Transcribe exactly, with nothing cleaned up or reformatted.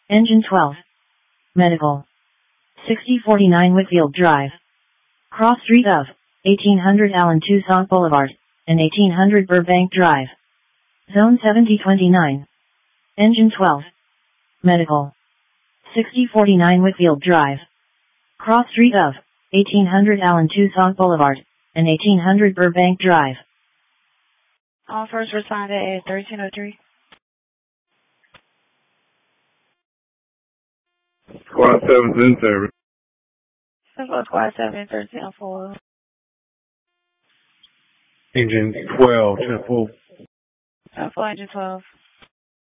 Engine twelve. Medical. sixty forty-nine Whitfield Drive. Cross street of eighteen hundred Allen Toussaint Boulevard and eighteen hundred Burbank Drive. Zone seventy twenty-nine. Engine twelve. Medical. sixty forty-nine Whitfield Drive. Cross street of eighteen hundred Allen Toussaint Boulevard and eighteen hundred Burbank Drive. All first responder at thirteen oh three. Squad seven's in service. Central Squad seven, thirteen oh four. Engine twelve, ten four. ten four, engine twelve.